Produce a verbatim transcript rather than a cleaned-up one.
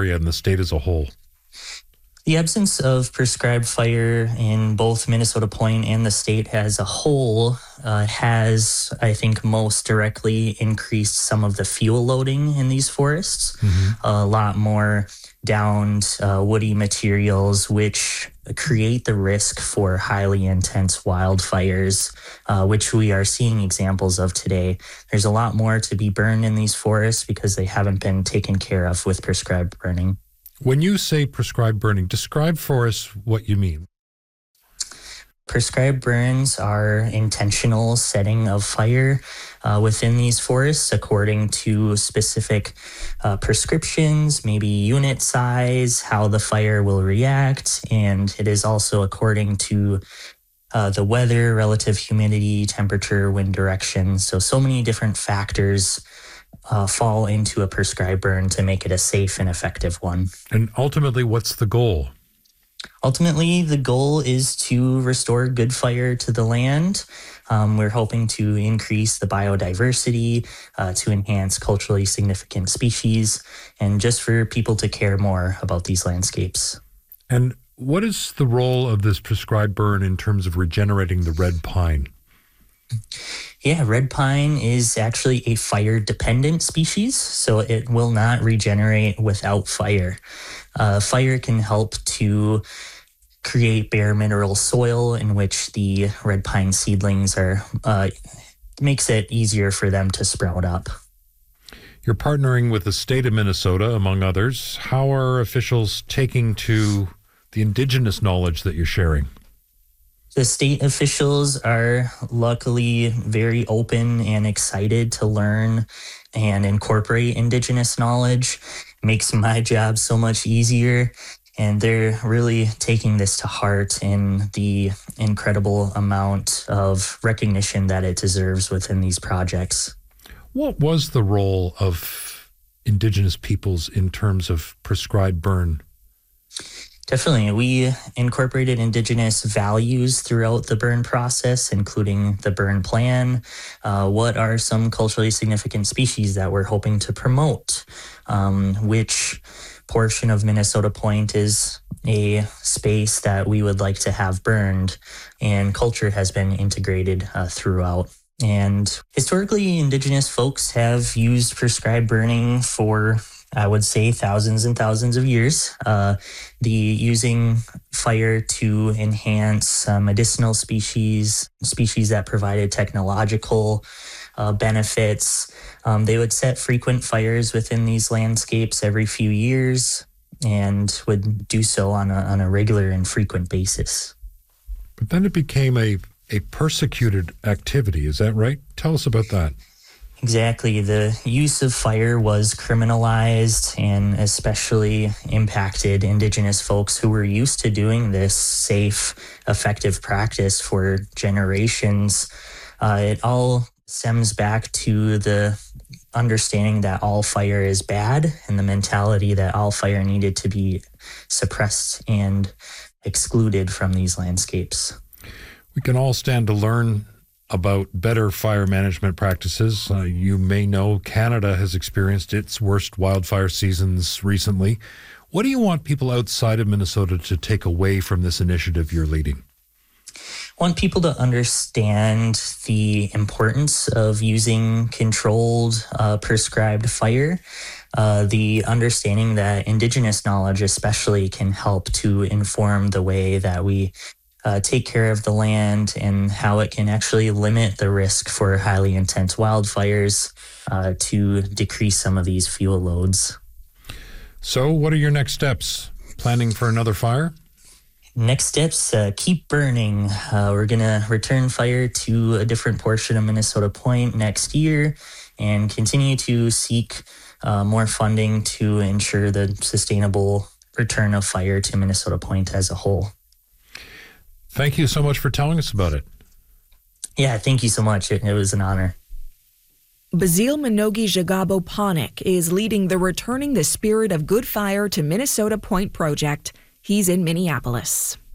area and the state as a whole? The absence of prescribed fire in both Minnesota Point and the state as a whole uh, has, I think, most directly increased some of the fuel loading in these forests. Mm-hmm. A lot more downed uh, woody materials, which create the risk for highly intense wildfires, uh, which we are seeing examples of today. There's a lot more to be burned in these forests because they haven't been taken care of with prescribed burning. When you say prescribed burning, describe for us what you mean. Prescribed burns are intentional setting of fire uh, within these forests according to specific uh, prescriptions, maybe unit size, how the fire will react, and it is also according to uh, the weather, relative humidity, temperature, wind direction. So, so many different factors Uh, fall into a prescribed burn to make it a safe and effective one. And ultimately, what's the goal? Ultimately, the goal is to restore good fire to the land. Um, we're hoping to increase the biodiversity, uh, to enhance culturally significant species, and just for people to care more about these landscapes. And what is the role of this prescribed burn in terms of regenerating the red pine? Yeah, red pine is actually a fire-dependent species, so it will not regenerate without fire. Uh, fire can help to create bare mineral soil in which the red pine seedlings are, uh, makes it easier for them to sprout up. You're partnering with the state of Minnesota, among others. How are officials taking to the indigenous knowledge that you're sharing? The state officials are luckily very open and excited to learn and incorporate indigenous knowledge. It makes my job so much easier, and they're really taking this to heart in the incredible amount of recognition that it deserves within these projects. What was the role of indigenous peoples in terms of prescribed burn? Definitely. We incorporated indigenous values throughout the burn process, including the burn plan. Uh, what are some culturally significant species that we're hoping to promote? Um, which portion of Minnesota Point is a space that we would like to have burned? And culture has been integrated uh, throughout. And historically, indigenous folks have used prescribed burning for, I would say, thousands and thousands of years. Uh, the using fire to enhance uh, medicinal species, species that provided technological uh, benefits. Um, they would set frequent fires within these landscapes every few years and would do so on a, on a regular and frequent basis. But then it became a, a persecuted activity. Is that right? Tell us about that. Exactly. The use of fire was criminalized and especially impacted indigenous folks who were used to doing this safe, effective practice for generations. Uh, it all stems back to the understanding that all fire is bad and the mentality that all fire needed to be suppressed and excluded from these landscapes. We can all stand to learn about better fire management practices. Uh, you may know Canada has experienced its worst wildfire seasons recently. What do you want people outside of Minnesota to take away from this initiative you're leading? I want people to understand the importance of using controlled, uh, prescribed fire. Uh, the understanding that indigenous knowledge especially can help to inform the way that we Uh, take care of the land and how it can actually limit the risk for highly intense wildfires uh, to decrease some of these fuel loads. So what are your next steps? Planning for another fire? Next steps, uh, keep burning. Uh, we're going to return fire to a different portion of Minnesota Point next year and continue to seek uh, more funding to ensure the sustainable return of fire to Minnesota Point as a whole. Thank you so much for telling us about it. Yeah, thank you so much. It, it was an honor. Bazil Minogi Jagabo Panik is leading the Returning the Spirit of Good Fire to Minnesota Point project. He's in Minneapolis.